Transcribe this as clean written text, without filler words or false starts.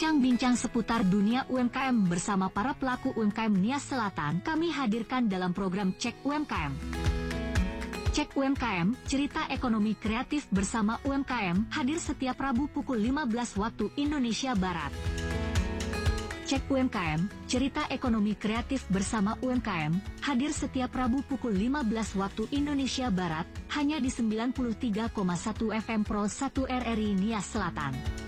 Bincang-bincang seputar dunia UMKM bersama para pelaku UMKM Nias Selatan kami hadirkan dalam program Cek UMKM. Cek UMKM, cerita ekonomi kreatif bersama UMKM, hadir setiap Rabu pukul 15 waktu Indonesia Barat. Cek UMKM, cerita ekonomi kreatif bersama UMKM, hadir setiap Rabu pukul 15 waktu Indonesia Barat, hanya di 93,1 FM Pro 1 RRI Nias Selatan.